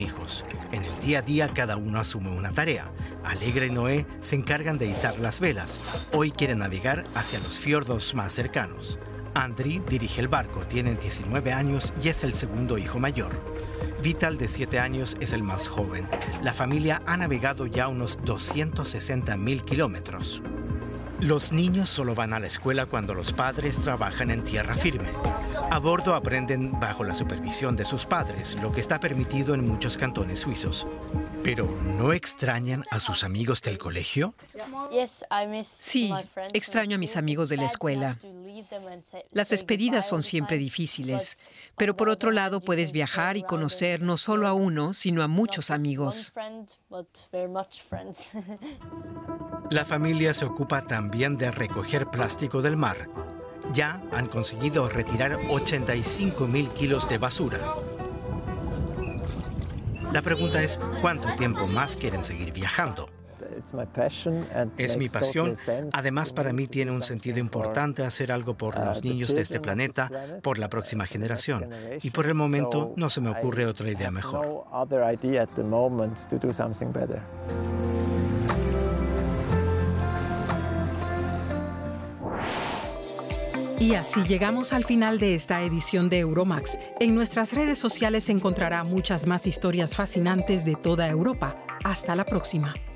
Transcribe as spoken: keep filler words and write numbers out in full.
hijos. En el día a día cada uno asume una tarea. Alegre y Noé se encargan de izar las velas. Hoy quieren navegar hacia los fiordos más cercanos. Andri dirige el barco, tiene diecinueve años y es el segundo hijo mayor. Vital, de siete años, es el más joven. La familia ha navegado ya unos doscientos sesenta mil kilómetros. Los niños solo van a la escuela cuando los padres trabajan en tierra firme. A bordo aprenden bajo la supervisión de sus padres, lo que está permitido en muchos cantones suizos. Pero, ¿no extrañan a sus amigos del colegio? Sí, extraño a mis amigos de la escuela. Las despedidas son siempre difíciles, pero por otro lado puedes viajar y conocer no solo a uno, sino a muchos amigos. La familia se ocupa también de recoger plástico del mar. Ya han conseguido retirar ochenta y cinco mil kilos de basura. La pregunta es, ¿cuánto tiempo más quieren seguir viajando? Es mi pasión. Además, para mí tiene un sentido importante hacer algo por los niños de este planeta, por la próxima generación. Y por el momento no se me ocurre otra idea mejor. Y así llegamos al final de esta edición de Euromax. En nuestras redes sociales encontrará muchas más historias fascinantes de toda Europa. Hasta la próxima.